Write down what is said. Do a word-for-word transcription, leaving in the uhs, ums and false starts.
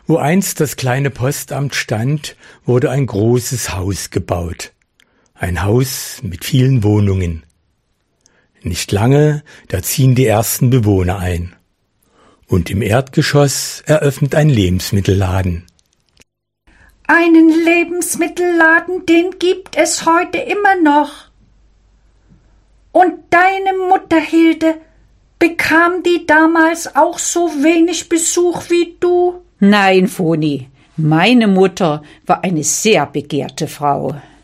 Wo einst das kleine Postamt stand, wurde ein großes Haus gebaut. Ein Haus mit vielen Wohnungen. Nicht lange, da ziehen die ersten Bewohner ein. Und im Erdgeschoss eröffnet ein Lebensmittelladen. Einen Lebensmittelladen, den gibt es heute immer noch. Und deine Mutter, Hilde, bekam die damals auch so wenig Besuch wie du? Nein, Foni, meine Mutter war eine sehr begehrte Frau.